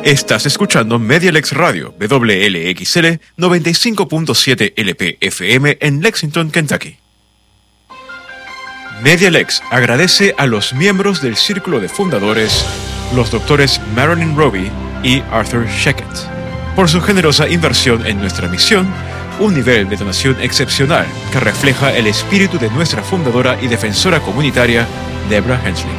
Estás escuchando Medialex Radio, WLXL 95.7 LP FM en Lexington, Kentucky. Medialex agradece a los miembros del Círculo de Fundadores, los doctores Marilyn Roby y Arthur Sheckett, por su generosa inversión en nuestra misión, un nivel de donación excepcional que refleja el espíritu de nuestra fundadora y defensora comunitaria, Deborah Hensley.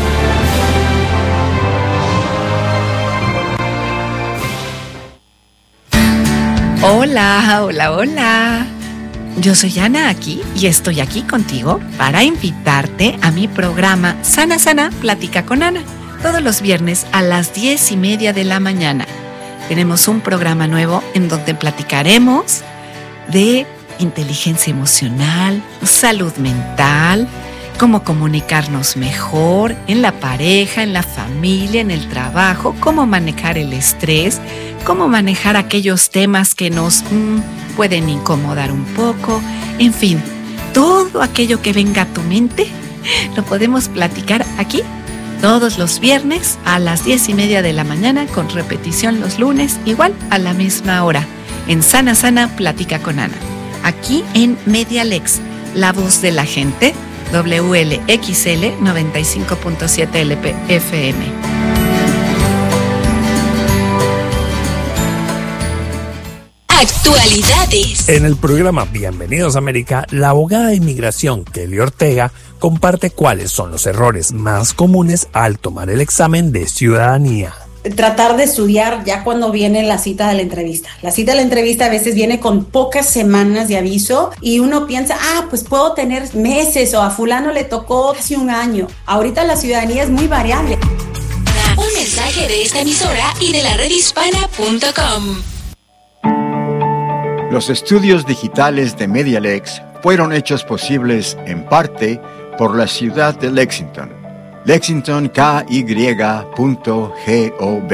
Hola, hola, hola. Yo soy Ana aquí y estoy aquí contigo para invitarte a mi programa Sana Sana Plática con Ana, todos los viernes a las 10:30 de la mañana. Tenemos un programa nuevo en donde platicaremos de inteligencia emocional, salud mental, cómo comunicarnos mejor en la pareja, en la familia, en el trabajo, cómo manejar el estrés, cómo manejar aquellos temas que nos pueden incomodar un poco. En fin, todo aquello que venga a tu mente lo podemos platicar aquí todos los viernes a las 10:30 de la mañana, con repetición los lunes, igual a la misma hora, en Sana Sana Plática con Ana, aquí en Medialex, la voz de la gente, WLXL 95.7 LP FM. Actualidades. En el programa Bienvenidos a América, la abogada de inmigración Kelly Ortega comparte cuáles son los errores más comunes al tomar el examen de ciudadanía. Tratar de estudiar ya cuando viene la cita de la entrevista. La cita de la entrevista a veces viene con pocas semanas de aviso y uno piensa, pues puedo tener meses, o a fulano le tocó casi un año. Ahorita la ciudadanía es muy variable. Un mensaje de esta emisora y de la redhispana.com. Los estudios digitales de Medialex fueron hechos posibles en parte por la ciudad de Lexington. LexingtonKY.gov.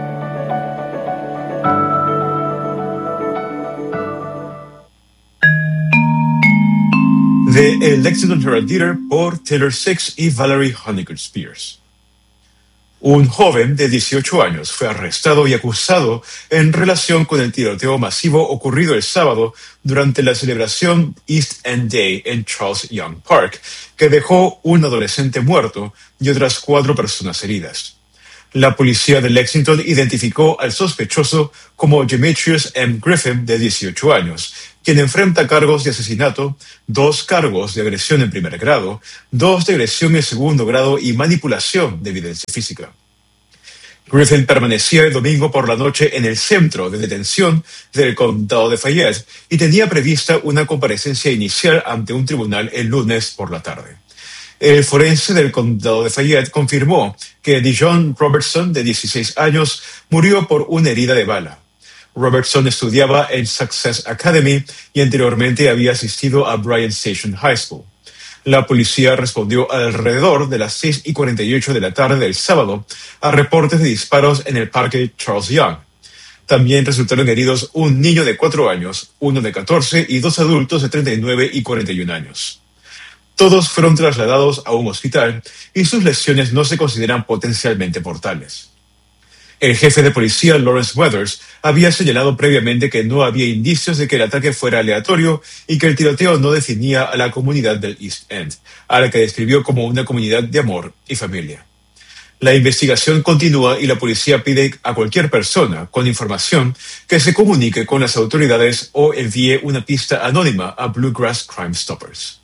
De El Lexington Herald Leader por Taylor Six y Valerie Honeycutt Spears. Un joven de 18 años fue arrestado y acusado en relación con el tiroteo masivo ocurrido el sábado durante la celebración East End Day en Charles Young Park, que dejó un adolescente muerto y otras 4 personas heridas. La policía de Lexington identificó al sospechoso como Demetrius M. Griffin, de 18 años, quien enfrenta cargos de asesinato, 2 cargos de agresión en primer grado, 2 de agresión en segundo grado y manipulación de evidencia física. Griffin permanecía el domingo por la noche en el centro de detención del condado de Fayette y tenía prevista una comparecencia inicial ante un tribunal el lunes por la tarde. El forense del condado de Fayette confirmó que Dijon Robertson, de 16 años, murió por una herida de bala. Robertson estudiaba en Success Academy y anteriormente había asistido a Bryan Station High School. La policía respondió alrededor de las 6:48 de la tarde del sábado a reportes de disparos en el parque Charles Young. También resultaron heridos un niño de 4 años, uno de 14 y 2 adultos de 39 y 41 años. Todos fueron trasladados a un hospital y sus lesiones no se consideran potencialmente mortales. El jefe de policía, Lawrence Weathers, había señalado previamente que no había indicios de que el ataque fuera aleatorio y que el tiroteo no definía a la comunidad del East End, a la que describió como una comunidad de amor y familia. La investigación continúa y la policía pide a cualquier persona con información que se comunique con las autoridades o envíe una pista anónima a Bluegrass Crime Stoppers.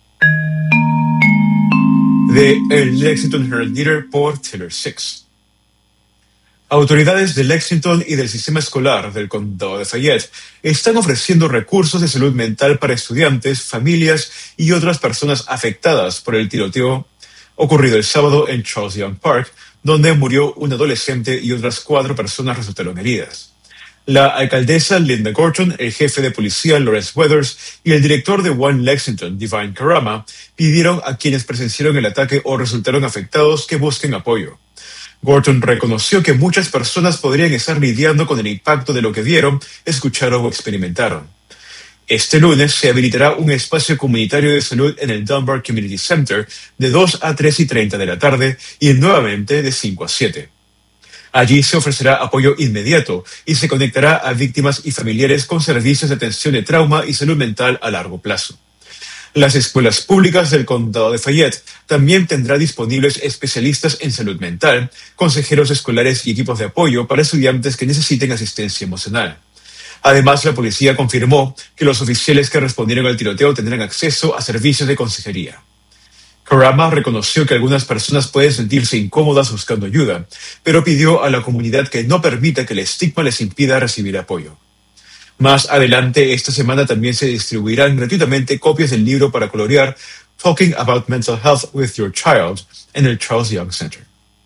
De El Lexington Herald Leader por Taylor Six. Autoridades de Lexington y del sistema escolar del condado de Fayette están ofreciendo recursos de salud mental para estudiantes, familias y otras personas afectadas por el tiroteo ocurrido el sábado en Charles Young Park, donde murió un adolescente y otras 4 personas resultaron heridas. La alcaldesa Linda Gorton, el jefe de policía Lawrence Weathers y el director de One Lexington, Divine Karama, pidieron a quienes presenciaron el ataque o resultaron afectados que busquen apoyo. Gorton reconoció que muchas personas podrían estar lidiando con el impacto de lo que vieron, escucharon o experimentaron. Este lunes se habilitará un espacio comunitario de salud en el Dunbar Community Center de 2 a 3:30 de la tarde y nuevamente de 5 a 7. Allí se ofrecerá apoyo inmediato y se conectará a víctimas y familiares con servicios de atención de trauma y salud mental a largo plazo. Las escuelas públicas del condado de Fayette también tendrán disponibles especialistas en salud mental, consejeros escolares y equipos de apoyo para estudiantes que necesiten asistencia emocional. Además, la policía confirmó que los oficiales que respondieron al tiroteo tendrán acceso a servicios de consejería. Karama reconoció que algunas personas pueden sentirse incómodas buscando ayuda, pero pidió a la comunidad que no permita que el estigma les impida recibir apoyo. Más adelante esta semana también se distribuirán gratuitamente copias del libro para colorear Talking About Mental Health with Your Child en el Charles Young Center.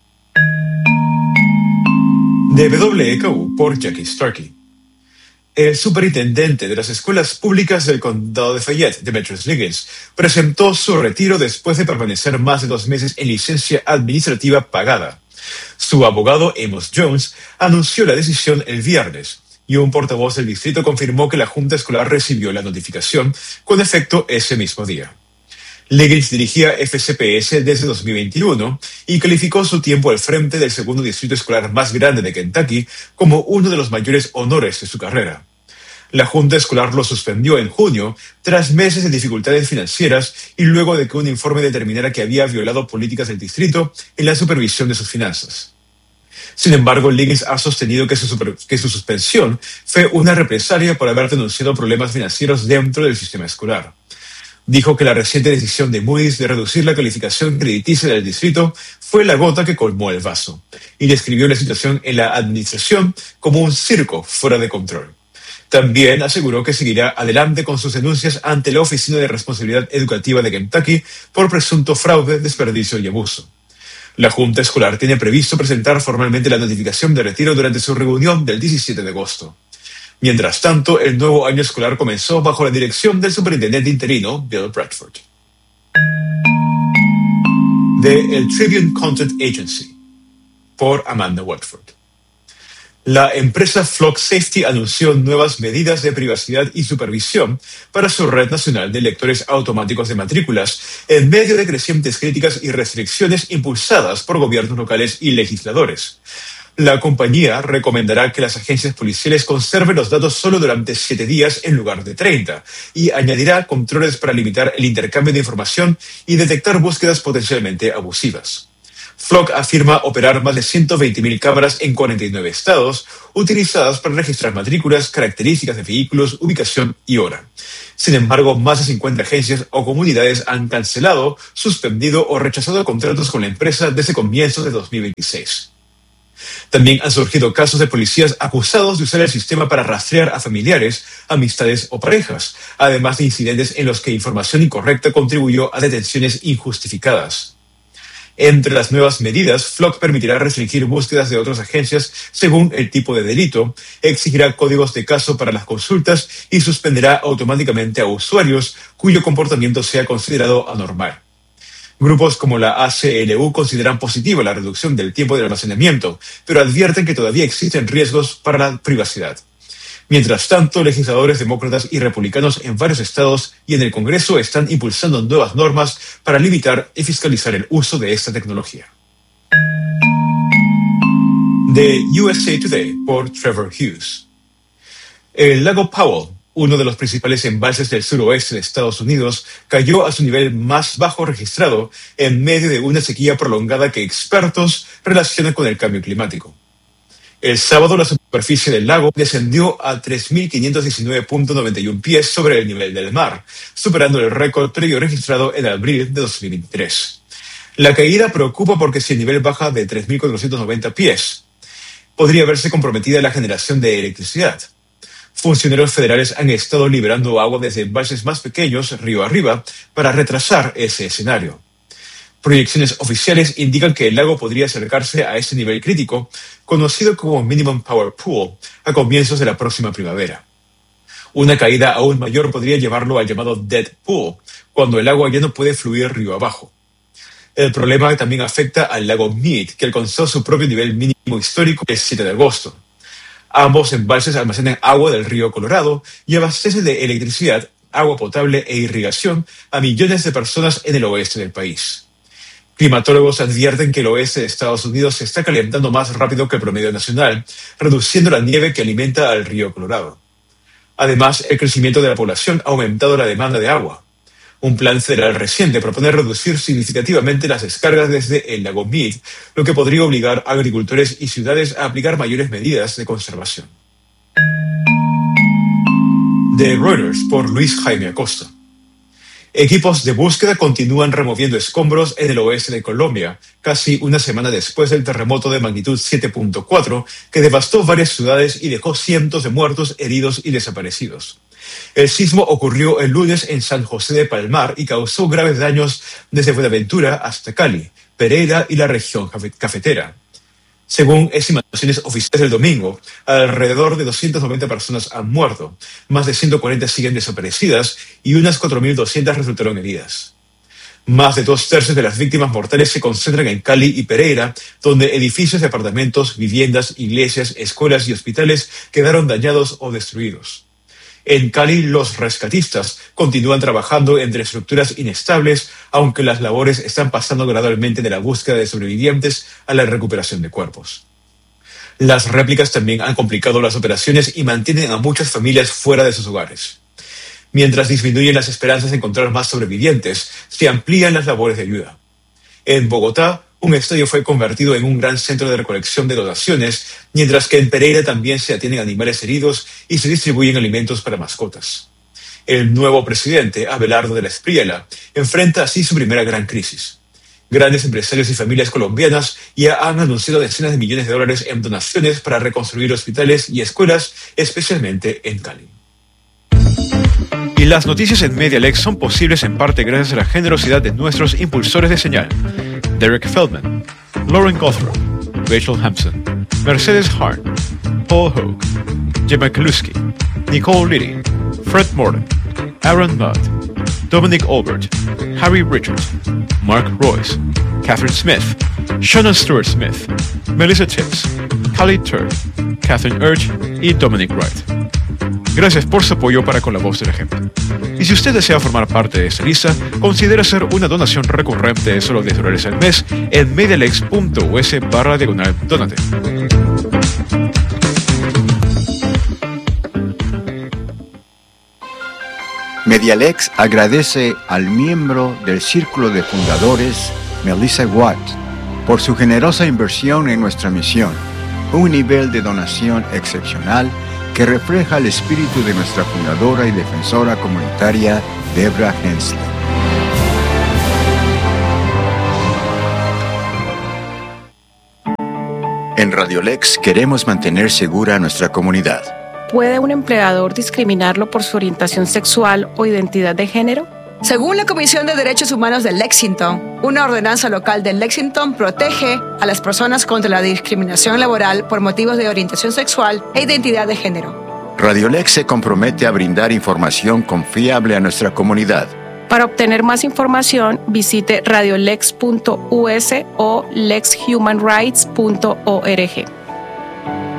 De WKU por Jackie Starkey. El superintendente de las escuelas públicas del condado de Fayette, Demetrius Liggins, presentó su retiro después de permanecer más de 2 meses en licencia administrativa pagada. Su abogado, Amos Jones, anunció la decisión el viernes, y un portavoz del distrito confirmó que la junta escolar recibió la notificación con efecto ese mismo día. Liggins dirigía FCPS desde 2021 y calificó su tiempo al frente del segundo distrito escolar más grande de Kentucky como uno de los mayores honores de su carrera. La junta escolar lo suspendió en junio tras meses de dificultades financieras y luego de que un informe determinara que había violado políticas del distrito en la supervisión de sus finanzas. Sin embargo, Liggins ha sostenido que su suspensión fue una represalia por haber denunciado problemas financieros dentro del sistema escolar. Dijo que la reciente decisión de Moody's de reducir la calificación crediticia del distrito fue la gota que colmó el vaso, y describió la situación en la administración como un circo fuera de control. También aseguró que seguirá adelante con sus denuncias ante la Oficina de Responsabilidad Educativa de Kentucky por presunto fraude, desperdicio y abuso. La Junta Escolar tiene previsto presentar formalmente la notificación de retiro durante su reunión del 17 de agosto. Mientras tanto, el nuevo año escolar comenzó bajo la dirección del superintendente interino, Bill Bradford. De El Tribune Content Agency, por Amanda Watford. La empresa Flock Safety anunció nuevas medidas de privacidad y supervisión para su red nacional de lectores automáticos de matrículas en medio de crecientes críticas y restricciones impulsadas por gobiernos locales y legisladores. La compañía recomendará que las agencias policiales conserven los datos solo durante 7 días en lugar de 30 y añadirá controles para limitar el intercambio de información y detectar búsquedas potencialmente abusivas. Flock afirma operar más de 120.000 cámaras en 49 estados, utilizadas para registrar matrículas, características de vehículos, ubicación y hora. Sin embargo, más de 50 agencias o comunidades han cancelado, suspendido o rechazado contratos con la empresa desde comienzos de 2026. También han surgido casos de policías acusados de usar el sistema para rastrear a familiares, amistades o parejas, además de incidentes en los que información incorrecta contribuyó a detenciones injustificadas. Entre las nuevas medidas, Flock permitirá restringir búsquedas de otras agencias según el tipo de delito, exigirá códigos de caso para las consultas y suspenderá automáticamente a usuarios cuyo comportamiento sea considerado anormal. Grupos como la ACLU consideran positiva la reducción del tiempo de almacenamiento, pero advierten que todavía existen riesgos para la privacidad. Mientras tanto, legisladores demócratas y republicanos en varios estados y en el Congreso están impulsando nuevas normas para limitar y fiscalizar el uso de esta tecnología. De USA Today por Trevor Hughes. El lago Powell, uno de los principales embalses del suroeste de Estados Unidos, cayó a su nivel más bajo registrado en medio de una sequía prolongada que expertos relacionan con el cambio climático. El sábado, la superficie del lago descendió a 3.519.91 pies sobre el nivel del mar, superando el récord previo registrado en abril de 2023. La caída preocupa porque si el nivel baja de 3.490 pies, podría verse comprometida la generación de electricidad. Funcionarios federales han estado liberando agua desde embalses más pequeños, río arriba, para retrasar ese escenario. Proyecciones oficiales indican que el lago podría acercarse a ese nivel crítico, conocido como Minimum Power Pool, a comienzos de la próxima primavera. Una caída aún mayor podría llevarlo al llamado Dead Pool, cuando el agua ya no puede fluir río abajo. El problema también afecta al lago Mead, que alcanzó su propio nivel mínimo histórico el 7 de agosto. Ambos embalses almacenan agua del río Colorado y abastecen de electricidad, agua potable e irrigación a millones de personas en el oeste del país. Climatólogos advierten que el oeste de Estados Unidos se está calentando más rápido que el promedio nacional, reduciendo la nieve que alimenta al río Colorado. Además, el crecimiento de la población ha aumentado la demanda de agua. Un plan federal reciente propone reducir significativamente las descargas desde el lago Mead, lo que podría obligar a agricultores y ciudades a aplicar mayores medidas de conservación. De Reuters, por Luis Jaime Acosta. Equipos de búsqueda continúan removiendo escombros en el oeste de Colombia, casi una semana después del terremoto de magnitud 7.4 que devastó varias ciudades y dejó cientos de muertos, heridos y desaparecidos. El sismo ocurrió el lunes en San José de Palmar y causó graves daños desde Buenaventura hasta Cali, Pereira y la región cafetera. Según estimaciones oficiales del domingo, alrededor de 290 personas han muerto, más de 140 siguen desaparecidas y unas 4.200 resultaron heridas. Más de 2/3 de las víctimas mortales se concentran en Cali y Pereira, donde edificios de apartamentos, viviendas, iglesias, escuelas y hospitales quedaron dañados o destruidos. En Cali, los rescatistas continúan trabajando entre estructuras inestables, aunque las labores están pasando gradualmente de la búsqueda de sobrevivientes a la recuperación de cuerpos. Las réplicas también han complicado las operaciones y mantienen a muchas familias fuera de sus hogares. Mientras disminuyen las esperanzas de encontrar más sobrevivientes, se amplían las labores de ayuda. En Bogotá, un estadio fue convertido en un gran centro de recolección de donaciones, mientras que en Pereira también se atienden animales heridos y se distribuyen alimentos para mascotas. El nuevo presidente, Abelardo de la Espriella, enfrenta así su primera gran crisis. Grandes empresarios y familias colombianas ya han anunciado decenas de millones de dólares en donaciones para reconstruir hospitales y escuelas, especialmente en Cali. Y las noticias en Medialex son posibles en parte gracias a la generosidad de nuestros impulsores de señal: Derek Feldman, Lauren Gothrow, Rachel Hampson, Mercedes Harn, Paul Hogue, Gemma Kaluski, Nicole Liddy, Fred Morton, Aaron Mudd, Dominic Albert, Harry Richards, Mark Royce, Catherine Smith, Shannon Stewart Smith, Melissa Tibbs, Khalid Turk, Catherine Urge y Dominic Wright. Gracias por su apoyo para Con la Voz del Ejemplo. Y si usted desea formar parte de esta lista, considere hacer una donación recurrente de solo $10 al mes en medialex.us/donate. Medialex agradece al miembro del Círculo de Fundadores, Melissa Watt, por su generosa inversión en nuestra misión, un nivel de donación excepcional que refleja el espíritu de nuestra fundadora y defensora comunitaria, Debra Hensley. En Radiolex queremos mantener segura a nuestra comunidad. ¿Puede un empleador discriminarlo por su orientación sexual o identidad de género? Según la Comisión de Derechos Humanos de Lexington, una ordenanza local de Lexington protege a las personas contra la discriminación laboral por motivos de orientación sexual e identidad de género. Radiolex se compromete a brindar información confiable a nuestra comunidad. Para obtener más información, visite radiolex.us o lexhumanrights.org.